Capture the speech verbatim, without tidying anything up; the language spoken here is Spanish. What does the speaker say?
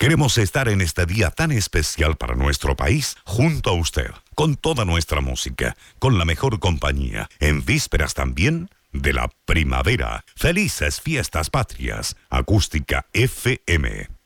Queremos estar en este día tan especial para nuestro país junto a usted, con toda nuestra música, con la mejor compañía, en vísperas también de la primavera. Felices fiestas patrias. Acústica F M.